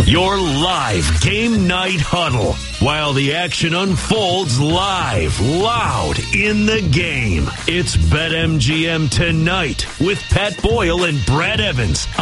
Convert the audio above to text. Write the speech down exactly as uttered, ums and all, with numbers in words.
Your live game night huddle while the action unfolds live, loud in the game. It's BetMGM Tonight with Pat Boyle and Brad Evans